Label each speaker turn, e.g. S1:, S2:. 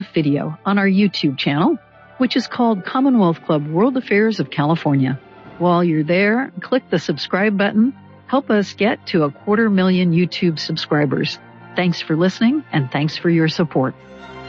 S1: video on our YouTube channel, which is called Commonwealth Club World Affairs of California. While you're there, click the subscribe button. Help us get to 250,000 YouTube subscribers. Thanks for listening, and thanks for your support.